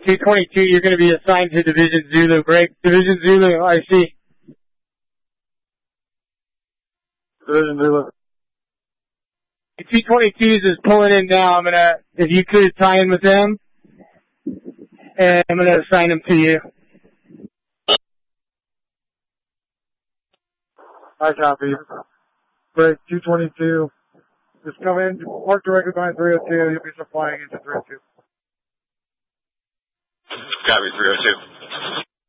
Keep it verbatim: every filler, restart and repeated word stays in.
two twenty-two, you're going to be assigned to Division Zulu. Break. Division Zulu, I see. Division Zulu. two twenty-twos is pulling in now. I'm going to, if you could tie in with them, and I'm going to assign them to you. I copy. Break two twenty-two. Just come in, park directly behind three oh two. You'll be supplying into three oh two. Copy, three oh two.